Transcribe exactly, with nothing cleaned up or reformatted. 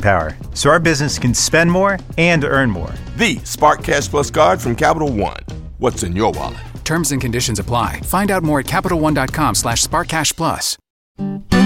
power, so our business can spend more and earn more. The Spark Cash Plus card from Capital One. What's in your wallet? Terms and conditions apply. Find out more at CapitalOne.com slash SparkCashPlus.